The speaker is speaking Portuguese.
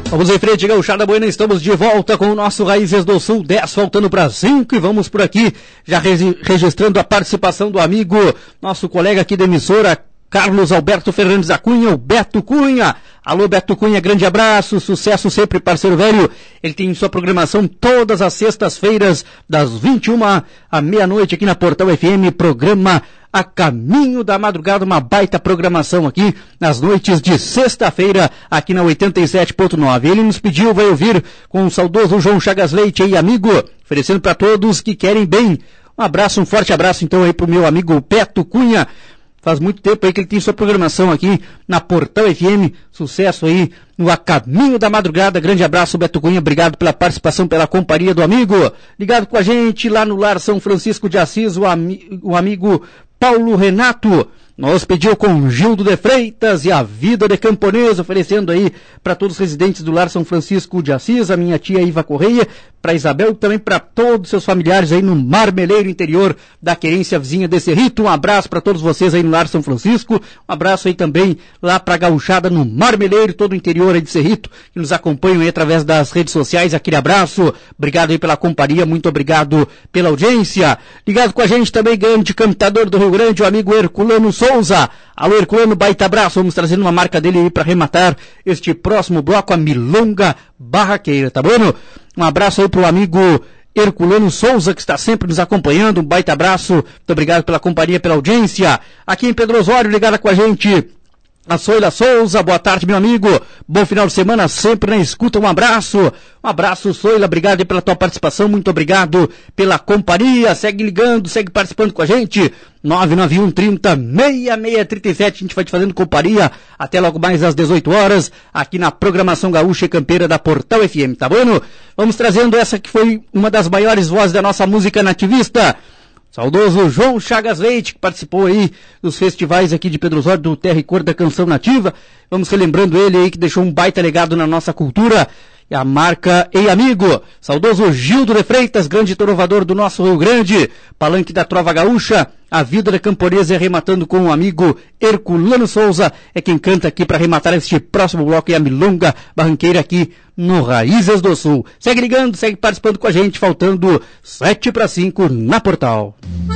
Vamos em frente, Gauchada Buena, estamos de volta com o nosso Raízes do Sul, 10 faltando para 5 e vamos por aqui, já registrando a participação do amigo, nosso colega aqui da emissora, Carlos Alberto Fernandes da Cunha, o Beto Cunha. Alô, Beto Cunha, grande abraço, sucesso sempre, parceiro velho. Ele tem sua programação todas as sextas-feiras, das 21 à meia-noite aqui na Portal FM, programa A Caminho da Madrugada, uma baita programação aqui nas noites de sexta-feira, aqui na 87.9. Ele nos pediu, vai ouvir com o saudoso João Chagas Leite aí, amigo, oferecendo para todos que querem bem. Um abraço, um forte abraço então aí pro meu amigo Beto Cunha. Faz muito tempo aí que ele tem sua programação aqui na Portal FM, sucesso aí no A Caminho da Madrugada. Grande abraço, Beto Cunha, obrigado pela participação, pela companhia do amigo. Ligado com a gente lá no Lar São Francisco de Assis, o amigo Paulo Renato. Nós pediu com Gildo de Freitas e a Vida de Camponês, oferecendo aí para todos os residentes do Lar São Francisco de Assis, a minha tia Iva Correia, para Isabel e também para todos os seus familiares aí no Marmeleiro, interior da querência vizinha de Cerrito. Um abraço para todos vocês aí no Lar São Francisco, um abraço aí também lá para a Gauchada no Marmeleiro, todo o interior aí de Cerrito, que nos acompanham aí através das redes sociais. Aquele abraço, obrigado aí pela companhia, muito obrigado pela audiência. Ligado com a gente também, grande cantador do Rio Grande, o amigo Herculano Souza. Alô, Herculano, baita abraço, vamos trazendo uma marca dele aí para arrematar este próximo bloco, a Milonga Barraqueira, tá bom? Um abraço aí pro amigo Herculano Souza, que está sempre nos acompanhando, um baita abraço, muito obrigado pela companhia, pela audiência. Aqui em Pedro Osório, ligada com a gente, a Soila Souza, boa tarde, meu amigo, bom final de semana, sempre na escuta, um abraço, Soila, obrigado aí pela tua participação, muito obrigado pela companhia, segue ligando, segue participando com a gente, 991 30 6637, a gente vai te fazendo companhia até logo mais às 18 horas, aqui na programação gaúcha e campeira da Portal FM, tá bom? Vamos trazendo essa que foi uma das maiores vozes da nossa música nativista, saudoso João Chagas Leite, que participou aí dos festivais aqui de Pedro Osório, do Terra e Cor da Canção Nativa. Vamos relembrando ele aí, que deixou um baita legado na nossa cultura, e a marca Ei Amigo. Saudoso Gildo de Freitas, grande trovador do nosso Rio Grande, palanque da Trova Gaúcha, a Vida da Camponesa, arrematando com o amigo Herculano Souza, é quem canta aqui para arrematar este próximo bloco, e a Milonga Barranqueira aqui no Raízes do Sul. Segue ligando, segue participando com a gente, faltando 7 para 5 na Portal.